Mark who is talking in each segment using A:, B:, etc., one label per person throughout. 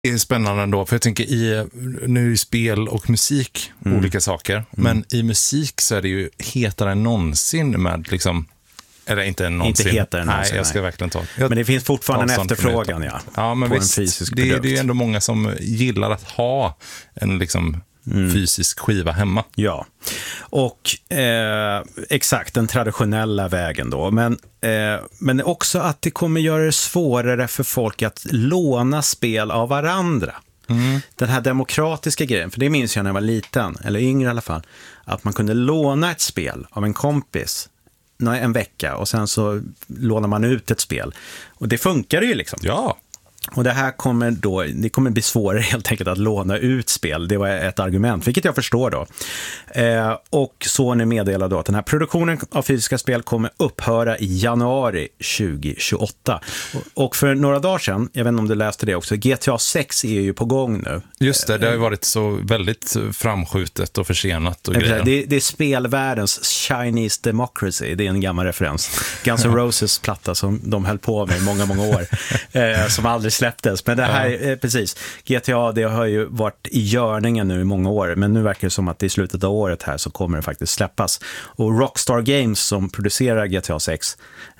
A: Det är spännande ändå, för jag tänker nu är ju spel och musik olika saker, men i musik så är det ju hetare än någonsin med liksom, eller inte någonsin.
B: Inte hetare än någonsin.
A: Nej, jag ska verkligen ta.
B: Men det finns fortfarande en efterfrågan,
A: ja, men
B: på
A: visst,
B: en fysisk
A: det
B: produkt.
A: är ju ändå många som gillar att ha en liksom fysisk skiva hemma.
B: Ja, och exakt den traditionella vägen då. Men också att det kommer göra det svårare för folk att låna spel av varandra. Den här demokratiska grejen, för det minns jag när jag var liten, eller yngre i alla fall, att man kunde låna ett spel av en kompis en vecka och sen så lånar man ut ett spel. Och det funkar ju liksom.
A: Ja.
B: Och det kommer bli svårare helt enkelt att låna ut spel. Det var ett argument, vilket jag förstår då. Och Sony meddelade då att den här produktionen av fysiska spel kommer upphöra i januari 2028. Och för några dagar sedan, jag vet inte om du läste det också, GTA 6 är ju på gång nu.
A: Just det har ju varit så väldigt framskjutet och försenat och grejer.
B: Det är spelvärldens Chinese Democracy, det är en gammal referens. Guns N' Roses platta som de höll på med i många, många år, som aldrig släpptes. Men det här, precis, GTA, det har ju varit i görningen nu i många år, men nu verkar det som att i slutet av året här så kommer det faktiskt släppas. Och Rockstar Games som producerar GTA 6,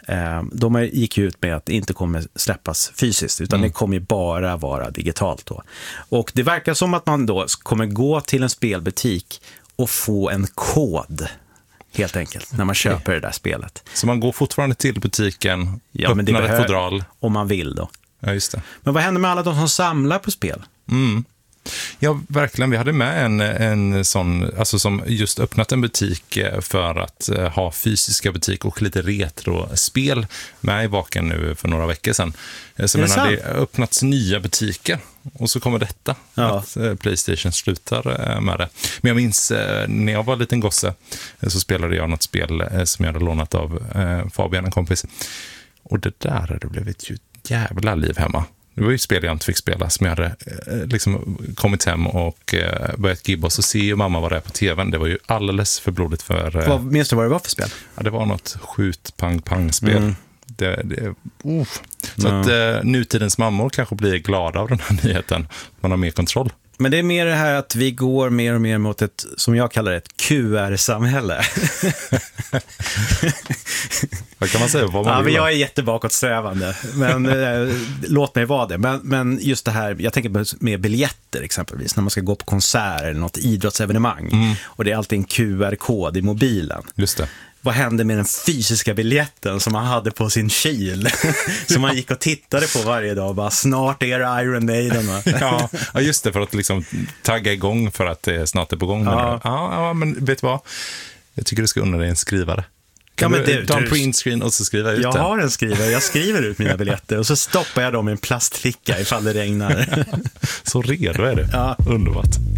B: de gick ju ut med att det inte kommer släppas fysiskt, utan det kommer bara vara digitalt då. Och det verkar som att man då kommer gå till en spelbutik och få en kod, helt enkelt, när man köper det där spelet.
A: Så man går fortfarande till butiken,
B: men det
A: öppnar ett fodral.
B: Om man vill då.
A: Ja, just det.
B: Men vad händer med alla de som samlar på spel?
A: Ja, verkligen. Vi hade med en sån, alltså som just öppnat en butik för att ha fysiska butik och lite retrospel med i baken nu för några veckor sedan. Så det hade öppnats nya butiker och så kommer detta, att PlayStation slutar med det. Men jag minns när jag var liten gosse så spelade jag något spel som jag hade lånat av Fabian, en kompis. Och det där hade blivit ju jävla liv hemma. Det var ju spel jag inte fick spela, som jag hade liksom kommit hem och börjat gibba, och så ser ju mamma vad det är på tvn. Det var ju alldeles för blodigt för...
B: Minns du vad det var för spel?
A: Ja, det var något skjut-pang-pang-spel. Så att nutidens mammor kanske blir glada av den här nyheten. Man har mer kontroll.
B: Men det är mer det här att vi går mer och mer mot ett, som jag kallar det, ett QR-samhälle.
A: Vad kan man säga?
B: Men jag är jättebakåtsträvande, men låt mig vara det. Men just det här, jag tänker med biljetter exempelvis, när man ska gå på konsert eller något idrottsevenemang. Och det är alltid en QR-kod i mobilen.
A: Just det.
B: Vad hände med den fysiska biljetten som man hade på sin kyl? Som man gick och tittade på varje dag. Bara, snart är det Iron Maiden.
A: Ja, just det, för att liksom tagga igång för att det snart är på gång. Ja, men vet du vad? Jag tycker du ska unna dig en skrivare. Kan du ta en printscreen och så skriva ut
B: jag
A: den?
B: Jag har en skrivare. Jag skriver ut mina biljetter och så stoppar jag dem i en plastficka ifall det regnar.
A: Så redo är det. Ja. Underbart.